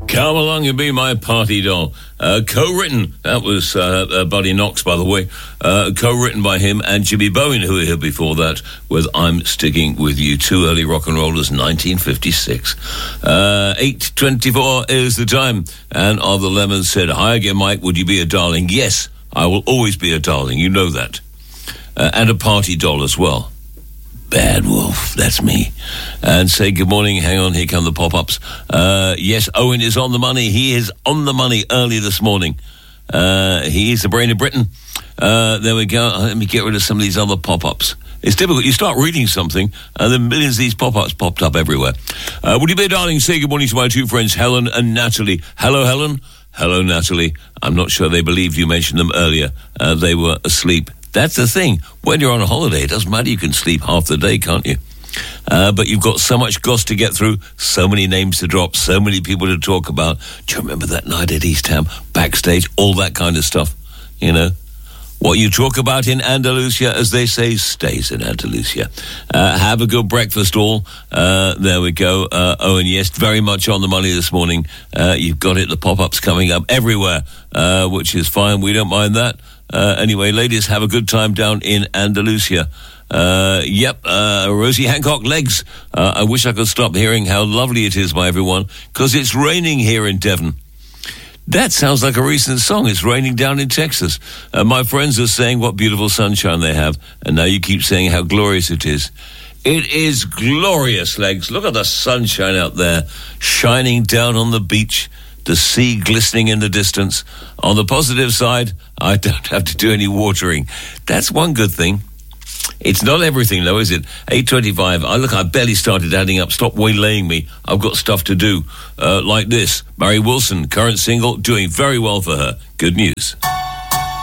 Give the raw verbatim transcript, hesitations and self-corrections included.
Come along and be my party doll. Uh, co-written, that was uh, uh, Buddy Knox, by the way, uh, co-written by him and Jimmy Bowen, who were here before that, with I'm Sticking With You. Two early rock and rollers, nineteen fifty-six. Uh, eight twenty-four is the time, and Are the Lemons said, hi again, Mike, would you be a darling? Yes, I will always be a darling, you know that. Uh, and a party doll as well. Bad Wolf, that's me. And say good morning. Hang on, here come the pop-ups. Uh, yes, Owen is on the money. He is on the money early this morning. Uh, he is the brain of Britain. Uh, there we go. Let me get rid of some of these other pop-ups. It's difficult. You start reading something, and then millions of these pop-ups popped up everywhere. Uh, would you be darling? Say good morning to my two friends, Helen and Natalie. Hello, Helen. Hello, Natalie. I'm not sure they believed you mentioned them earlier. Uh, they were asleep. That's the thing. When you're on a holiday, it doesn't matter. You can sleep half the day, can't you? Uh, but you've got so much goss to get through, so many names to drop, so many people to talk about. Do you remember that night at East Ham? Backstage, all that kind of stuff, you know. What you talk about in Andalusia, as they say, stays in Andalusia. Uh, have a good breakfast all. Uh, there we go. Uh, Owen, yes, very much on the money this morning. Uh, you've got it. The pop-ups coming up everywhere, uh, which is fine. We don't mind that. Uh, anyway, ladies, have a good time down in Andalusia. Uh, yep, uh, Rosie Hancock, legs. Uh, I wish I could stop hearing how lovely it is by everyone, because it's raining here in Devon. That sounds like a recent song. It's raining down in Texas. Uh, my friends are saying what beautiful sunshine they have, and now you keep saying how glorious it is. It is glorious, legs. Look at the sunshine out there, shining down on the beach. The sea glistening in the distance. On the positive side, I don't have to do any watering. That's one good thing. It's not everything, though, is it? eight twenty-five. I look, I barely started adding up. Stop waylaying me. I've got stuff to do. Uh, like this. Mary Wilson, current single, doing very well for her. Good news.